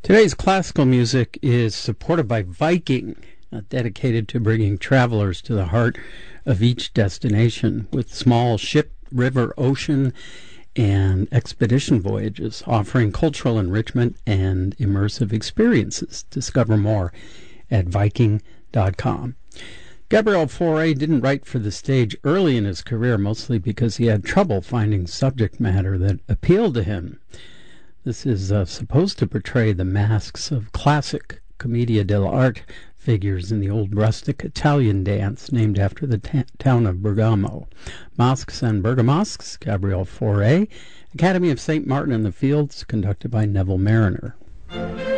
Today's classical music is supported by Viking, dedicated to bringing travelers to the heart of each destination with small ship, river, ocean, and expedition voyages, offering cultural enrichment and immersive experiences. Discover more at Viking.com. Gabriel Fauré didn't write for the stage early in his career, mostly because he had trouble finding subject matter that appealed to him. This is supposed to portray the masks of classic commedia dell'arte figures in the old rustic Italian dance named after the town of Bergamo. Masks and Bergamasques, Gabriel Fauré, Academy of St. Martin in the Fields, conducted by Neville Mariner.